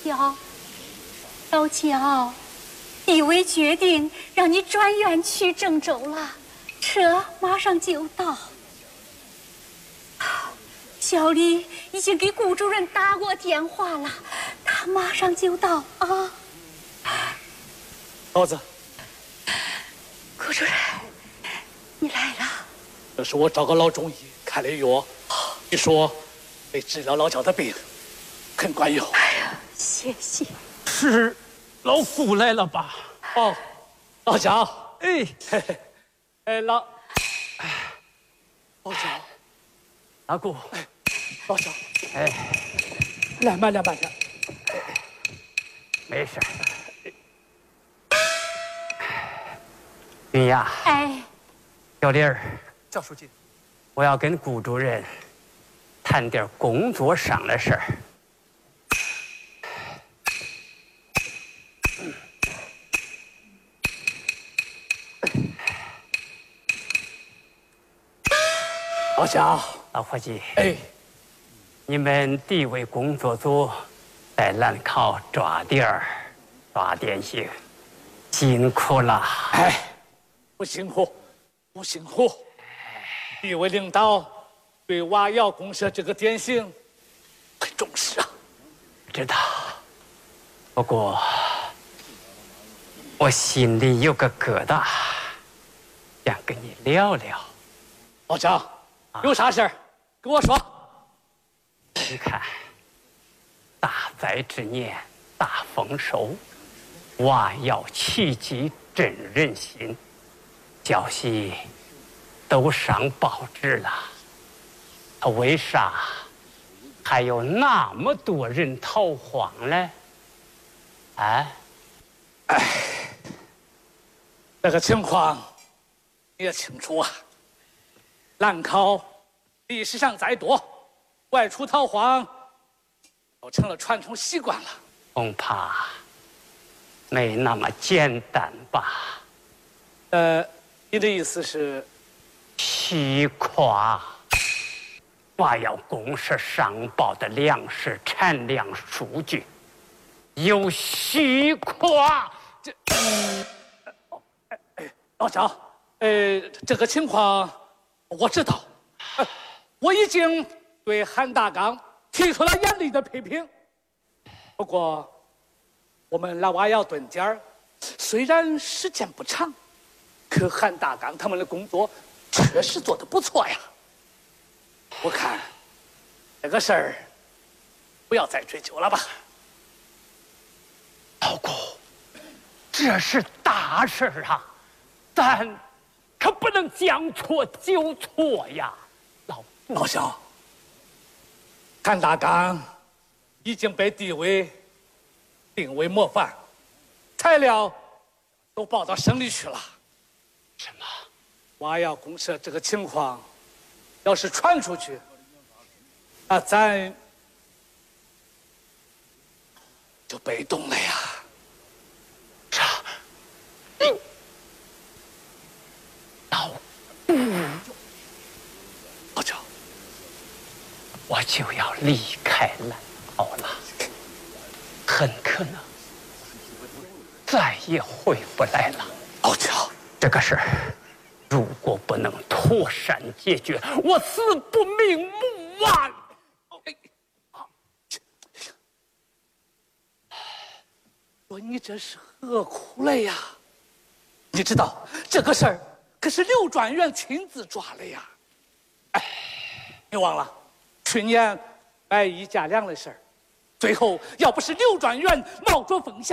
巧，老乔，地委决定让你转院去郑州了，车马上就到。小李已经给顾主任打过电话了，他马上就到啊。 桃子， 顾主任，你来了。 这是我找个老中医开的药，据说对治疗老乔的病很管用。 哎呀，谢谢。 是老夫来了吧？ 哦，老乔， 哎， 嘿嘿，哎老乔， 阿姑， 老乔， 哎， 来慢点，慢点。 没事。云呀， 哎， 小丽儿， 赵书记， 我要跟顾主任谈点工作上的事儿。 老乔， 老伙计， 哎， 你们地委工作组在兰考抓点儿、抓点心，辛苦了。 哎，不辛苦，不辛苦。地委领导对瓦窑公社这个典型很重视啊。 知道，不过我心里有个疙瘩，想跟你聊聊。 老乔，有啥事儿跟我说。 你看，大灾之年，大丰收，瓦窑奇迹真人心，消息都上报纸了，他为啥还有那么多人逃荒呢？啊？ 这个情况你也清楚啊。兰考历史上再多，外出逃荒都成了传统习惯了。 恐怕没那么简单吧？ 你的意思是？ 西夸瓦窑公社上报的粮食产量数据有虚夸。 老乔，这个情况我知道，我已经对韩大刚提出了严厉的批评。不过，我们来瓦窑蹲点儿，虽然时间不长，可韩大刚他们的工作确实做得不错呀。我看这个事儿不要再追究了吧。 老姑，这是大事啊，咱可不能将错就错呀。 老肖，韩大刚已经被地委定为模范，材料都报到省里去了。 什么？ 瓦窑公社这个情况，要是传出去，那咱就被动了呀。老乔， 我就要离开兰考了，很可能再也回不来了。 老乔， 这个事儿如果不能妥善解决，我死不瞑目啊！ 说你这是何苦了呀？你知道这个事儿可是刘专员亲自抓的呀。哎，你忘了去年100亿价粮的事儿，最后要不是刘专员冒着风险